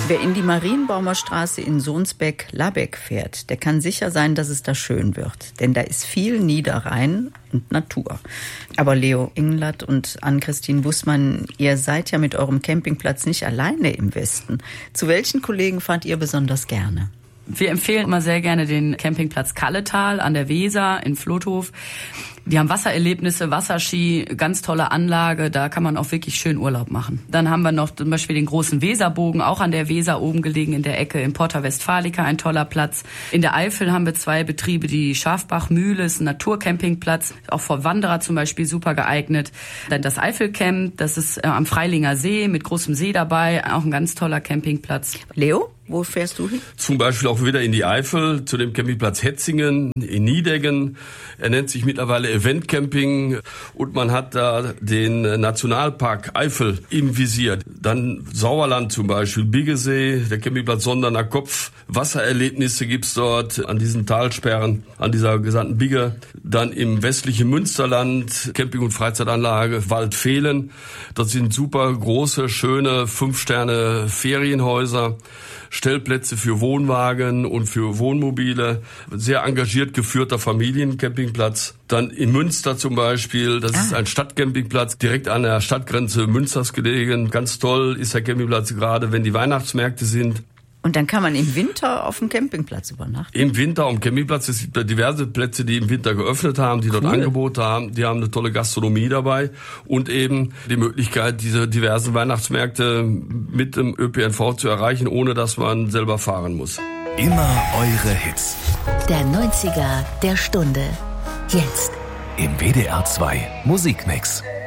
Wer in die Marienbaumer Straße in Sohnsbeck-Labeck fährt, der kann sicher sein, dass es da schön wird. Denn da ist viel Niederrhein und Natur. Aber Leo Englert und Ann-Christine Bußmann, ihr seid ja mit eurem Campingplatz nicht alleine im Westen. Zu welchen Kollegen fahrt ihr besonders gerne? Wir empfehlen immer sehr gerne den Campingplatz Kalletal an der Weser in Flotthof. Die haben Wassererlebnisse, Wasserski, ganz tolle Anlage, da kann man auch wirklich schön Urlaub machen. Dann haben wir noch zum Beispiel den großen Weserbogen, auch an der Weser oben gelegen in der Ecke, in Porta Westfalica, ein toller Platz. In der Eifel haben wir 2 Betriebe, die Schafbachmühle ist ein Naturcampingplatz, auch für Wanderer zum Beispiel super geeignet. Dann das Eifelcamp, das ist am Freilinger See mit großem See dabei, auch ein ganz toller Campingplatz. Leo? Wo fährst du hin? Zum Beispiel auch wieder in die Eifel, zu dem Campingplatz Hetzingen in Niedeggen. Er nennt sich mittlerweile Eventcamping und man hat da den Nationalpark Eifel im Visier. Dann Sauerland zum Beispiel, Biggesee, der Campingplatz Sonderner Kopf. Wassererlebnisse gibt's dort an diesen Talsperren, an dieser gesamten Bigge. Dann im westlichen Münsterland, Camping- und Freizeitanlage Waldfehlen. Das sind super große, schöne 5-Sterne-Ferienhäuser. Stellplätze für Wohnwagen und für Wohnmobile, sehr engagiert geführter Familiencampingplatz. Dann in Münster zum Beispiel, das ist ein Stadtcampingplatz, direkt an der Stadtgrenze Münsters gelegen. Ganz toll ist der Campingplatz gerade, wenn die Weihnachtsmärkte sind. Und dann kann man im Winter auf dem Campingplatz übernachten? Im Winter am Campingplatz. Es gibt diverse Plätze, die im Winter geöffnet haben, die dort Angebote haben. Die haben eine tolle Gastronomie dabei und eben die Möglichkeit, diese diversen Weihnachtsmärkte mit dem ÖPNV zu erreichen, ohne dass man selber fahren muss. Immer eure Hits. Der 90er der Stunde. Jetzt. Im WDR 2 Musikmix.